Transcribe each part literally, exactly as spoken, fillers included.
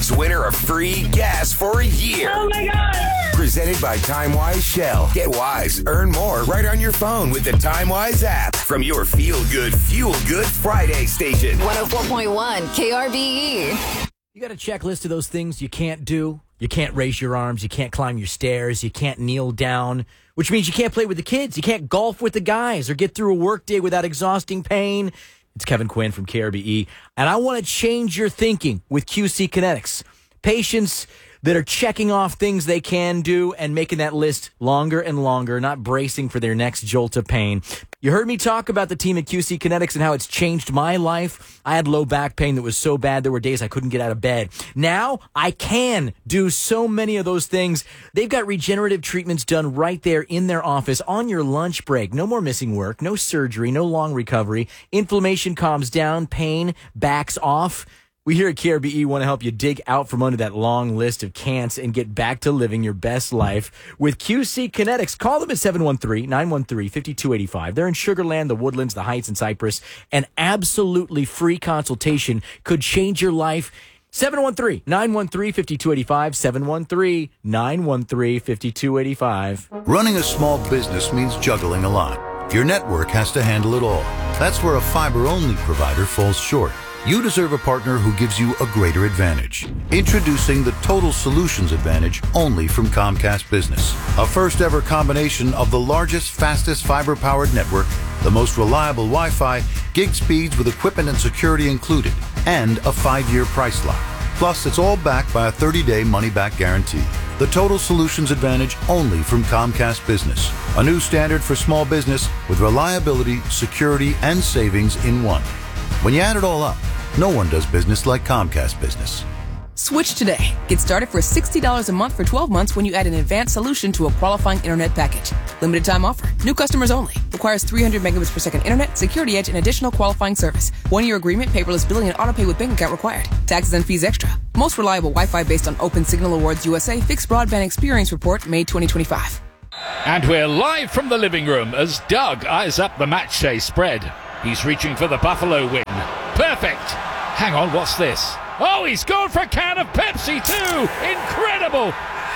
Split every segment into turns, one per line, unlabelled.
week's winner of free gas for a year.
Oh, my God.
Presented by TimeWise Shell. Get wise, earn more right on your phone with the TimeWise app from your feel-good, fuel-good Friday station.
one oh four point one K R B E.
You got a checklist of those things you can't do. You can't raise your arms. You can't climb your stairs. You can't kneel down, which means you can't play with the kids. You can't golf with the guys or get through a workday without exhausting pain. It's Kevin Quinn from K R B E, and I want to change your thinking with Q C Kinetics. Patients that are checking off things they can do and making that list longer and longer, not bracing for their next jolt of pain. You heard me talk about the team at Q C Kinetics and how it's changed my life. I had low back pain that was so bad there were days I couldn't get out of bed. Now I can do so many of those things. They've got regenerative treatments done right there in their office on your lunch break. No more missing work, no surgery, no long recovery. Inflammation calms down, pain backs off. We here at K R B E want to help you dig out from under that long list of can'ts and get back to living your best life with Q C Kinetics. Call them at seven one three, nine one three, five two eight five. They're in Sugar Land, the Woodlands, the Heights, and Cypress. An absolutely free consultation could change your life. seven one three, nine one three, five two eight five, seven one three, nine one three, five two eight five.
Running a small business means juggling a lot. Your network has to handle it all. That's where a fiber-only provider falls short. You deserve a partner who gives you a greater advantage. Introducing the Total Solutions Advantage only from Comcast Business. A first-ever combination of the largest, fastest fiber-powered network, the most reliable Wi-Fi, gig speeds with equipment and security included, and a five-year price lock. Plus, it's all backed by a thirty-day money-back guarantee. The Total Solutions Advantage only from Comcast Business. A new standard for small business with reliability, security, and savings in one. When you add it all up, no one does business like Comcast Business.
Switch today. Get started for sixty dollars a month for twelve months when you add an advanced solution to a qualifying internet package. Limited time offer. New customers only. Requires three hundred megabits per second internet, security edge, and additional qualifying service. One-year agreement, paperless billing, and auto pay with bank account required. Taxes and fees extra. Most reliable Wi-Fi based on Open Signal Awards U S A Fixed Broadband Experience Report, May twenty twenty-five.
And we're live from the living room as Doug eyes up the match day spread. He's reaching for the Buffalo win. Perfect. Hang on, what's this? Oh, he's gone for a can of Pepsi too. Incredible.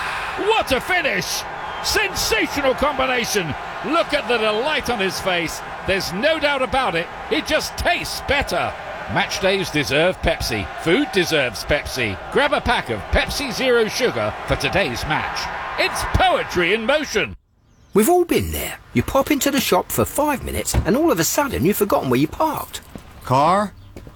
What a finish. Sensational combination. Look at the delight on his face. There's no doubt about it. It just tastes better. Match days deserve Pepsi. Food deserves Pepsi. Grab a pack of Pepsi Zero Sugar for today's match. It's poetry in motion.
We've all been there. You pop into the shop for five minutes and all of a sudden you've forgotten where you parked.
Car?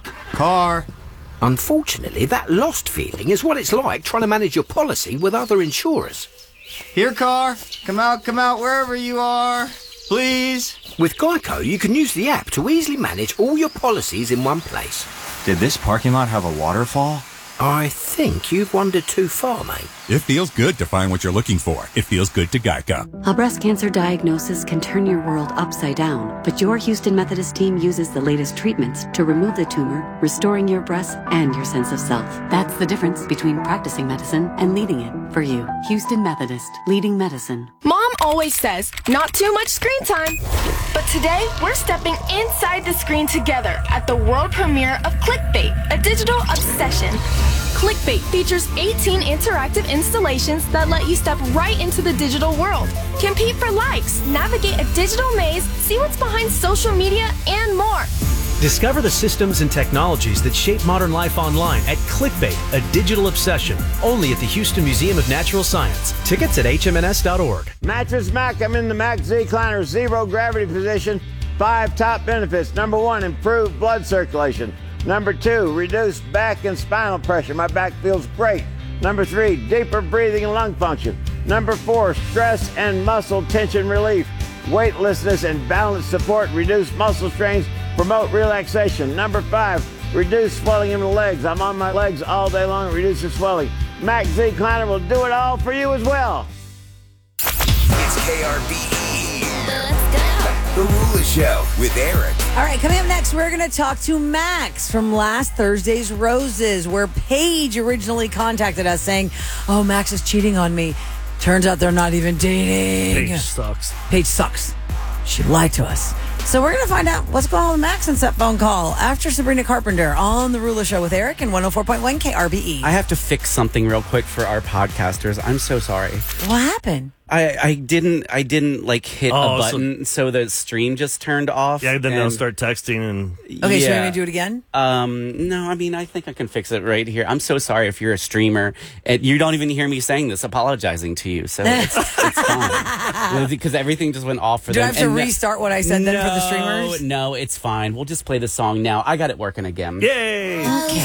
Car?
Unfortunately, that lost feeling is what it's like trying to manage your policy with other insurers.
Here, car. Come out, come out, wherever you are. Please.
With Geico, you can use the app to easily manage all your policies in one place.
Did this parking lot have a waterfall?
I think you've wandered too far, mate.
It feels good to find what you're looking for. It feels good to Geico.
A breast cancer diagnosis can turn your world upside down, but your Houston Methodist team uses the latest treatments to remove the tumor, restoring your breasts and your sense of self. That's the difference between practicing medicine and leading it for you. Houston Methodist, leading medicine.
Mom always says, not too much screen time. But today, we're stepping inside the screen together at the world premiere of Clickbait, a digital obsession. Clickbait features eighteen interactive installations that let you step right into the digital world, compete for likes, navigate a digital maze, see what's behind social media, and more.
Discover the systems and technologies that shape modern life online at Clickbait, a digital obsession, only at the Houston Museum of Natural Science. Tickets at H M N S dot org.
Mattress Mac, I'm in the Mac Z-Cliner zero gravity position. Five top benefits. Number one, improved blood circulation. Number two, reduced back and spinal pressure. My back feels great. Number three, deeper breathing and lung function. Number four, stress and muscle tension relief. Weightlessness and balance support, reduce muscle strains, promote relaxation. Number five, reduce swelling in the legs. I'm on my legs all day long, it reduces swelling. Mac Z-Cliner will do it all for you as well.
It's K R B E. Let's go. The Rula Show with Eric.
All right, coming up next, we're going to talk to Max from last Thursday's Roses, where Paige originally contacted us saying, oh, Max is cheating on me. Turns out they're not even dating.
Paige sucks.
Paige sucks. She lied to us. So we're going to find out what's going on with Max since that phone call after Sabrina Carpenter on The Rula Show with Eric and one oh four point one K R B E.
I have to fix something real quick for our podcasters. I'm so sorry.
What happened?
I, I didn't I didn't like hit
Oh,
a button, so, so the stream just turned off.
Yeah, then
and,
they'll start texting and.
Okay, so you're going to do it again?
Um, no, I mean I think I can fix it right here. I'm so sorry if you're a streamer and you don't even hear me saying this, apologizing to you. So it's, it's fine because everything just went off for
do
them.
Do I have to
and
restart what I said
no,
then for the streamers?
No, it's fine. We'll just play the song now. I got it working again.
Yay!
Okay.